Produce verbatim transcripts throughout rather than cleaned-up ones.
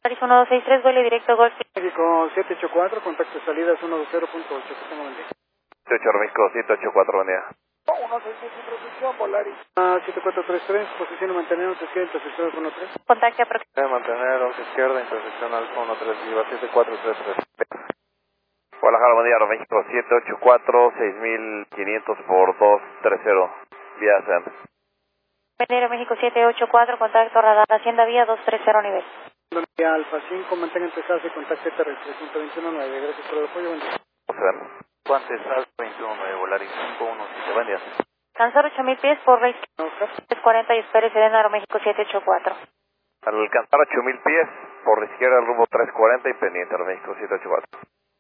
Polaris uno dos seis tres, vuelo directo Golf. México siete ocho cuatro, contacto salidas uno dos cero punto ocho, que tengo buen día. siete ocho México siete ocho cuatro, buen día. uno seis seis, introducción, Polaris. Ah, siete cuatro tres tres, posición y mantener once izquierda, intersección uno tres. Contacto aproximado. Debe mantener once izquierda, intersección Alfa uno tres, Viva siete cuatro tres tres. Guadalajara, buen día, Aeroméxico siete ocho cuatro, seis mil quinientos por dos tres cero, vía S A M. Venero México siete ocho cuatro, contacto radar, Hacienda Vía dos tres cero nivel. Vía Alfa cinco, mantenga empezaje, contacto terrestre, punto veintiuno nueve, gracias por el apoyo, buen día. S A M. Guantes Alfa veintiuno nueve, Volaris cinco uno siete, buen día. Alcanzar ocho mil pies por Reis Oscar. tres cuarenta y espere Serena Aeroméxico siete ocho cuatro. Al alcanzar ocho mil pies, por la izquierda rumbo tres cuarenta y pendiente, Aeroméxico siete ocho cuatro.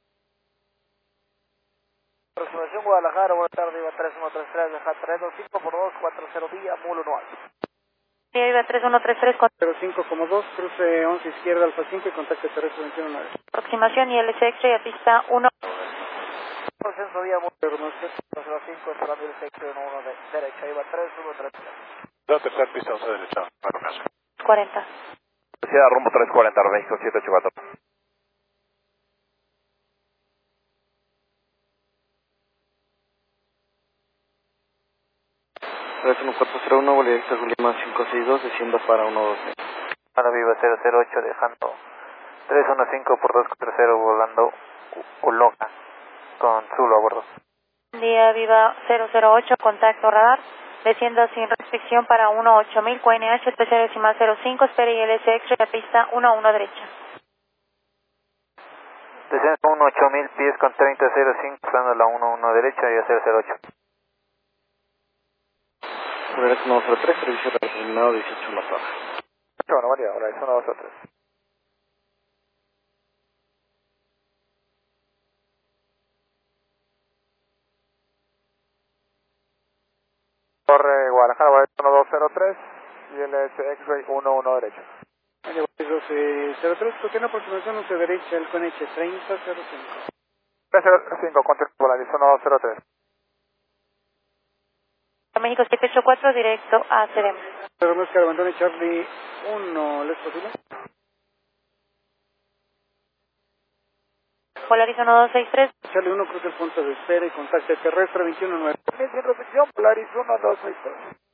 Aproximación Guadalajara, buenas tardes, Iba tres uno tres tres, deja tres dos cinco por dos cuatro cero vía, Mulo no alto. Vía Iba tres uno tres tres, con cero cinco como dos, cruce once izquierda, Alfa cinco y contacto terrestre veintiuno nueve. aproximación y L C X-ray a pista uno. Proceso vía Mulo cero cinco, esperando el sector uno uno de derecha, Iba tres uno tres tres. La tercera pista once derecha, cuarenta. Velocidad rumbo tres cuarenta, Aeroméxico siete ocho cuatro. tres uno cuatro cero uno, Bolivia Lima cinco seis dos, desciendo para uno dos. Para Viva cero cero ocho, dejando tres uno cinco por dos cuatro cero, volando Uloca, con Zulu a bordo. Día Viva cero cero ocho, contacto radar, descienda sin restricción para uno ocho mil, Q N H, especial decimal cero cinco, espere y L C X-ray a pista uno uno derecha. Desciende uno ocho mil pies con treinta cero cinco, usando la uno uno derecha y a cero cero ocho. Bolivia uno cero tres, servicio terminado dieciocho más baja. Bueno, María, ahora es uno dos tres. Corre Guadalajara, uno dos cero tres y el X-Ray uno uno derecho. doce cero tres, tú tienes aproximación once derecha, el Q N H treinta cero cinco. tres cero cinco, contacto Polaris uno dos cero tres. México siete ocho cuatro, directo a C D M. Tenemos que abandonar Charlie uno, ¿les posible? Polaris uno dos seis tres. Charlie uno, cruza el punto de espera y contacto terrestre veintiuno nueve. Sin recepción, Polaris uno dos seis tres.